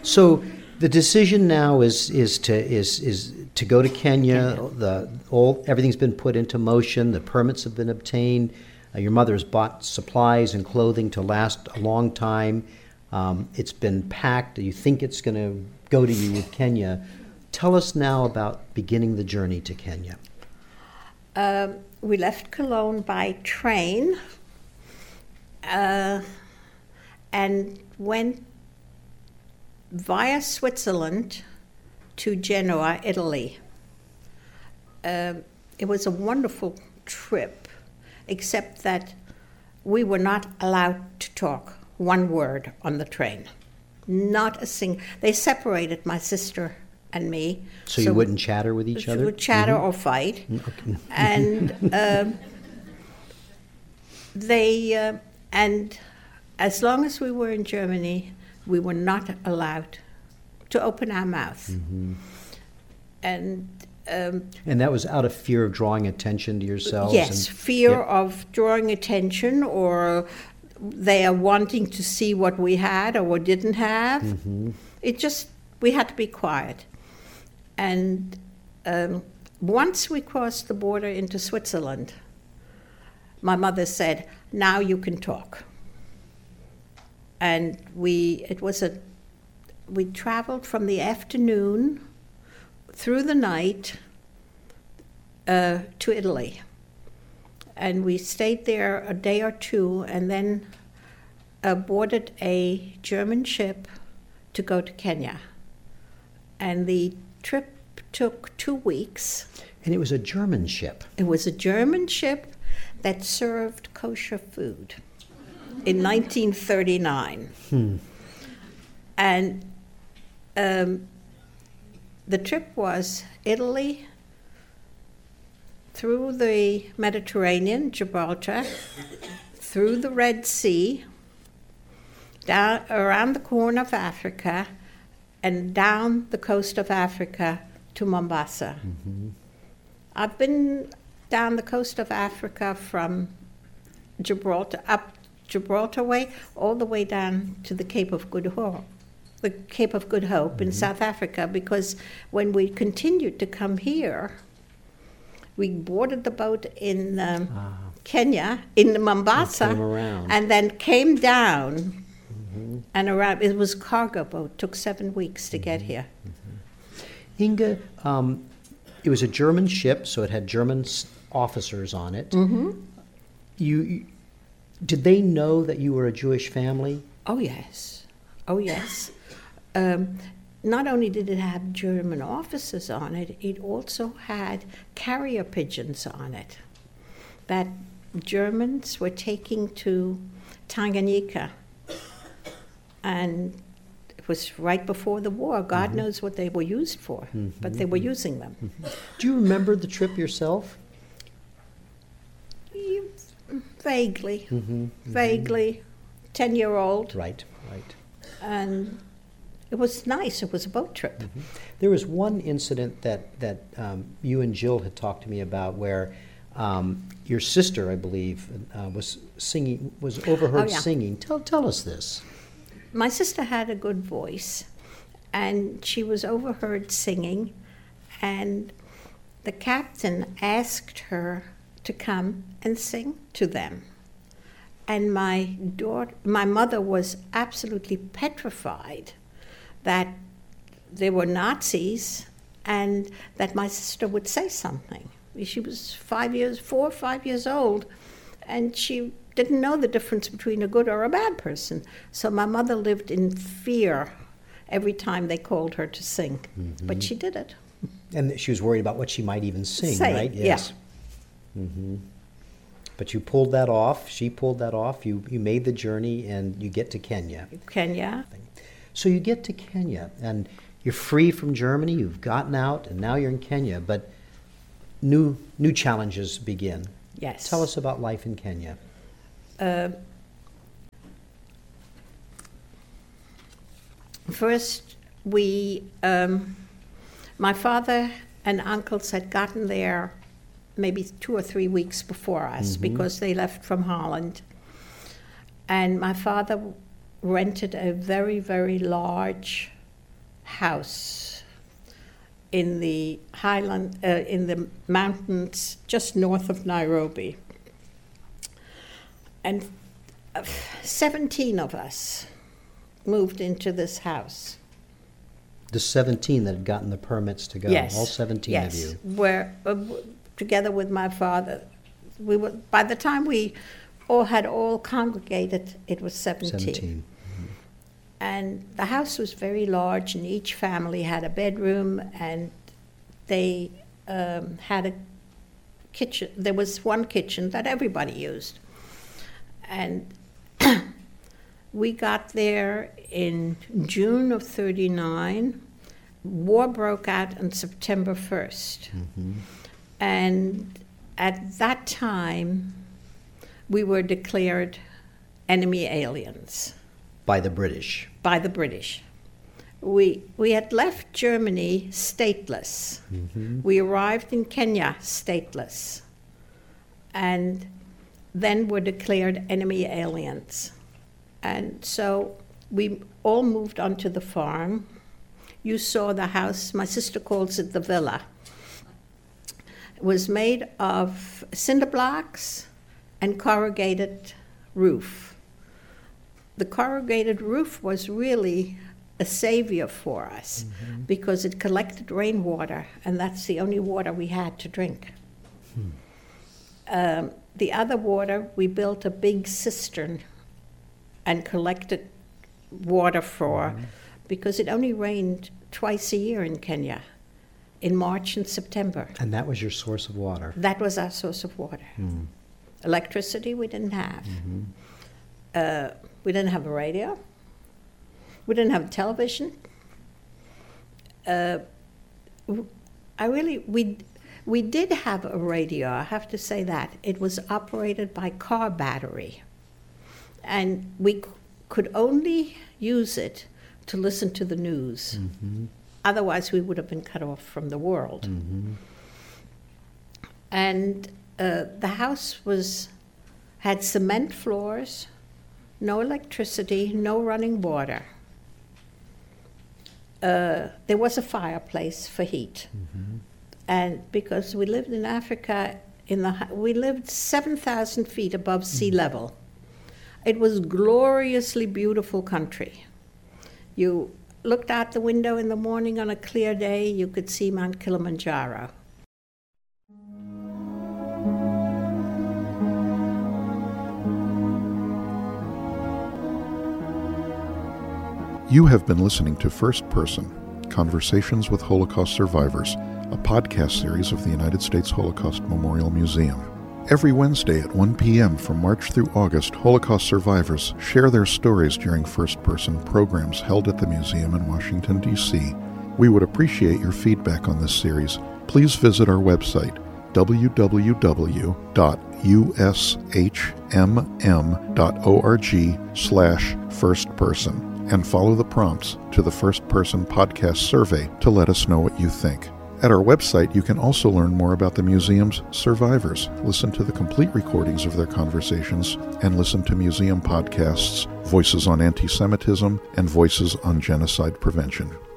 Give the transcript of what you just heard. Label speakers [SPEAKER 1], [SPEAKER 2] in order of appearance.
[SPEAKER 1] So the decision now is to go to Kenya. Everything's been put into motion. The permits have been obtained. Your mother has bought supplies and clothing to last a long time. It's been packed. You think it's going to go to you with Kenya. Tell us now about beginning the journey to Kenya.
[SPEAKER 2] We left Cologne by train and went via Switzerland to Genoa, Italy. It was a wonderful trip, except that we were not allowed to talk one word on the train. Not a single. They separated my sister and me.
[SPEAKER 1] So you wouldn't chatter with each other?
[SPEAKER 2] We would chatter or fight.
[SPEAKER 1] Okay.
[SPEAKER 2] And and as long as we were in Germany, we were not allowed to open our mouth.
[SPEAKER 1] Mm-hmm.
[SPEAKER 2] And
[SPEAKER 1] that was out of fear of drawing attention to yourselves?
[SPEAKER 2] Yes, fear of drawing attention, or they are wanting to see what we had or what didn't have.
[SPEAKER 1] Mm-hmm.
[SPEAKER 2] We had to be quiet. And once we crossed the border into Switzerland, my mother said, "Now you can talk." And we traveled from the afternoon through the night to Italy. And we stayed there a day or two and then boarded a German ship to go to Kenya. And the trip took 2 weeks.
[SPEAKER 1] And it was a German ship?
[SPEAKER 2] It was a German ship that served kosher food in 1939. And the trip was Italy, through the Mediterranean, Gibraltar, through the Red Sea, down around the Horn of Africa, and down the coast of Africa to Mombasa.
[SPEAKER 1] Mm-hmm.
[SPEAKER 2] I've been down the coast of Africa from Gibraltar, up Gibraltar way, all the way down to the Cape of Good Hope. The Cape of Good Hope
[SPEAKER 1] Mm-hmm.
[SPEAKER 2] in South Africa, because when we continued to come here, we boarded the boat in Kenya, in Mombasa, and then came down
[SPEAKER 1] Mm-hmm.
[SPEAKER 2] and around. It was a cargo boat. Took 7 weeks to get here.
[SPEAKER 1] Mm-hmm. Inga, it was a German ship, so it had German officers on it.
[SPEAKER 2] Mm-hmm.
[SPEAKER 1] Did they know that you were a Jewish family?
[SPEAKER 2] Oh, yes. Oh, yes. Not only did it have German officers on it, it also had carrier pigeons on it that Germans were taking to Tanganyika. And it was right before the war. God
[SPEAKER 1] Mm-hmm.
[SPEAKER 2] knows what they were used for,
[SPEAKER 1] Mm-hmm.
[SPEAKER 2] but they were using them.
[SPEAKER 1] Mm-hmm. Do you remember the trip yourself?
[SPEAKER 2] Vaguely.
[SPEAKER 1] Mm-hmm.
[SPEAKER 2] Vaguely. 10-year-old.
[SPEAKER 1] Right, right.
[SPEAKER 2] And it was nice. It was a boat trip.
[SPEAKER 1] Mm-hmm. There was one incident that you and Jill had talked to me about where your sister, I believe, was overheard singing. Tell us this.
[SPEAKER 2] My sister had a good voice, and she was overheard singing, and the captain asked her to come and sing to them. And my mother was absolutely petrified that they were Nazis and that my sister would say something. She was 4 or 5 years old, and she didn't know the difference between a good or a bad person. So my mother lived in fear every time they called her to sing.
[SPEAKER 1] Mm-hmm.
[SPEAKER 2] But she did it.
[SPEAKER 1] And she was worried about what she might even sing, right?
[SPEAKER 2] Yes.
[SPEAKER 1] Yeah. Mm-hmm. But you pulled that off. She pulled that off. You made the journey, and you get to Kenya.
[SPEAKER 2] Kenya.
[SPEAKER 1] So you get to Kenya, and you're free from Germany. You've gotten out, and now you're in Kenya. But new challenges begin.
[SPEAKER 2] Yes.
[SPEAKER 1] Tell us about life in Kenya.
[SPEAKER 2] First, my father and uncles had gotten there maybe 2 or 3 weeks before us,
[SPEAKER 1] Mm-hmm.
[SPEAKER 2] because they left from Holland. And my father rented a very, very large house in the in the mountains just north of Nairobi. And 17 of us moved into this house.
[SPEAKER 1] The 17 that had gotten the permits to go,
[SPEAKER 2] Yes.
[SPEAKER 1] all 17
[SPEAKER 2] yes.
[SPEAKER 1] of you.
[SPEAKER 2] Where, together with my father, we were, by the time we had all congregated, it was 17.
[SPEAKER 1] 17.
[SPEAKER 2] And the house was very large, and each family had a bedroom, and they had a kitchen. There was one kitchen that everybody used. And we got there in June of '39. War broke out on September 1st.
[SPEAKER 1] Mm-hmm.
[SPEAKER 2] And at that time, we were declared enemy aliens.
[SPEAKER 1] By the British.
[SPEAKER 2] By the British. We had left Germany stateless.
[SPEAKER 1] Mm-hmm.
[SPEAKER 2] We arrived in Kenya stateless. And then were declared enemy aliens. And so we all moved onto the farm. You saw the house, my sister calls it the villa. It was made of cinder blocks and corrugated roof. The corrugated roof was really a savior for us because it collected rainwater, and that's the only water we had to drink. The other water, we built a big cistern and collected water for, because it only rained twice a year in Kenya, in March and September.
[SPEAKER 1] And that was your source of water.
[SPEAKER 2] That was our source of water. Electricity we didn't have. We didn't have a radio. We didn't have television. We did have a radio, I have to say that. It was operated by car battery. And we could only use it to listen to the news. Otherwise, we would have been cut off from the world. And the house had cement floors, no electricity, no running water. There was a fireplace for heat. And because we lived in Africa, we lived 7,000 feet above sea level. It was gloriously beautiful country. You looked out the window in the morning on a clear day, you could see Mount Kilimanjaro.
[SPEAKER 3] You have been listening to First Person, Conversations with Holocaust Survivors, a podcast series of the United States Holocaust Memorial Museum. Every Wednesday at 1 p.m. from March through August, Holocaust survivors share their stories during first-person programs held at the museum in Washington, D.C. We would appreciate your feedback on this series. Please visit our website, www.ushmm.org/firstperson, and follow the prompts to the First Person Podcast survey to let us know what you think. At our website, you can also learn more about the museum's survivors, listen to the complete recordings of their conversations, and listen to museum podcasts, Voices on Anti-Semitism and Voices on Genocide Prevention.